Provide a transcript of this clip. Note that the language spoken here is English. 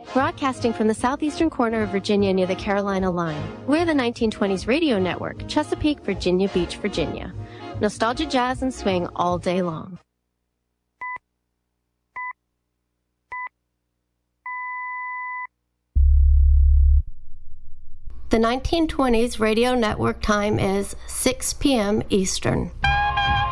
Broadcasting from the southeastern corner of Virginia near the Carolina line. We're the 1920s radio network, Chesapeake, Virginia Beach, Virginia. Nostalgia, jazz, and swing all day long. The 1920s radio network time is 6 p.m. Eastern.